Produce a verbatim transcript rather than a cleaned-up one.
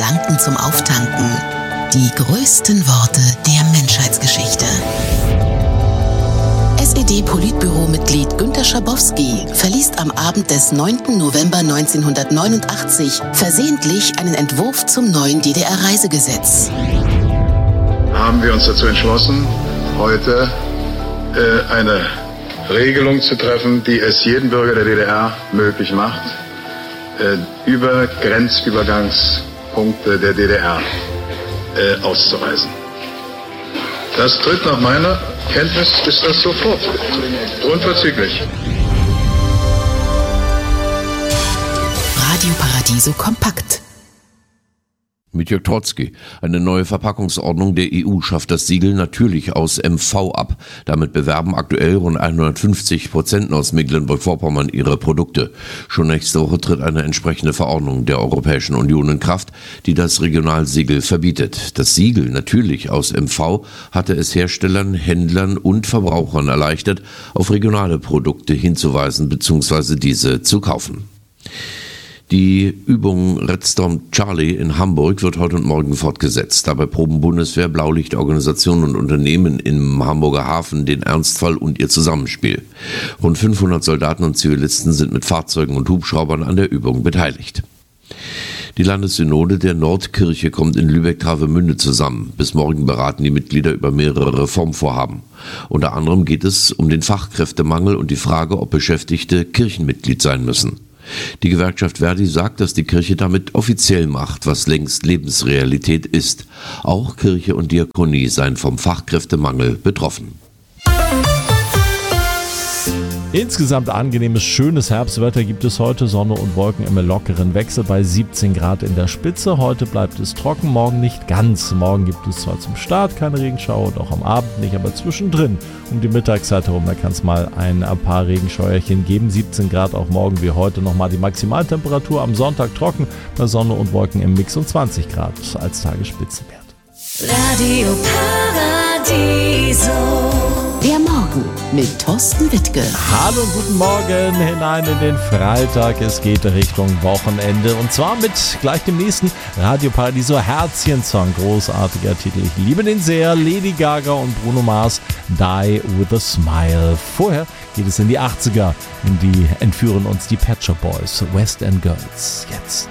Gedanken zum Auftanken. Die größten Worte der Menschheitsgeschichte. S E D-Politbüro-Mitglied Günter Schabowski verliest am Abend des neunten November neunzehnhundertneunundachtzig versehentlich einen Entwurf zum neuen D D R-Reisegesetz. Haben wir uns dazu entschlossen, heute äh, eine Regelung zu treffen, die es jedem Bürger der D D R möglich macht, äh, über Grenzübergangspunkte der D D R äh, auszureisen. Das tritt nach meiner Kenntnis, ist das sofort. Unverzüglich. Radio Paradiso kompakt. Mit Jörg Trotzki. Eine neue Verpackungsordnung der E U schafft das Siegel natürlich aus M V ab. Damit bewerben aktuell rund hundertfünfzig Prozent aus Mecklenburg-Vorpommern ihre Produkte. Schon nächste Woche tritt eine entsprechende Verordnung der Europäischen Union in Kraft, die das Regionalsiegel verbietet. Das Siegel natürlich aus M V hatte es Herstellern, Händlern und Verbrauchern erleichtert, auf regionale Produkte hinzuweisen bzw. diese zu kaufen. Die Übung Red Storm Charlie in Hamburg wird heute und morgen fortgesetzt. Dabei proben Bundeswehr, Blaulichtorganisationen und Unternehmen im Hamburger Hafen den Ernstfall und ihr Zusammenspiel. Rund fünfhundert Soldaten und Zivilisten sind mit Fahrzeugen und Hubschraubern an der Übung beteiligt. Die Landessynode der Nordkirche kommt in Lübeck-Travemünde zusammen. Bis morgen beraten die Mitglieder über mehrere Reformvorhaben. Unter anderem geht es um den Fachkräftemangel und die Frage, ob Beschäftigte Kirchenmitglied sein müssen. Die Gewerkschaft Verdi sagt, dass die Kirche damit offiziell macht, was längst Lebensrealität ist. Auch Kirche und Diakonie seien vom Fachkräftemangel betroffen. Insgesamt angenehmes, schönes Herbstwetter gibt es heute. Sonne und Wolken im lockeren Wechsel bei siebzehn Grad in der Spitze. Heute bleibt es trocken, morgen nicht ganz. Morgen gibt es zwar zum Start keine Regenschauer und auch am Abend nicht, aber zwischendrin um die Mittagszeit herum, da kann es mal ein paar Regenscheuerchen geben. siebzehn Grad auch morgen wie heute. Nochmal die Maximaltemperatur am Sonntag trocken bei Sonne und Wolken im Mix und zwanzig Grad als Tagesspitzenwert. Radio Paradiso. Der Morgen mit Thorsten Wittke. Hallo und guten Morgen hinein in den Freitag. Es geht Richtung Wochenende und zwar mit gleich dem nächsten Radio Paradiso Herzchen-Song. Großartiger Titel. Ich liebe den sehr. Lady Gaga und Bruno Mars, Die With A Smile. Vorher geht es in die achtziger. In die entführen uns die Pet Shop Boys, West End Girls. Jetzt.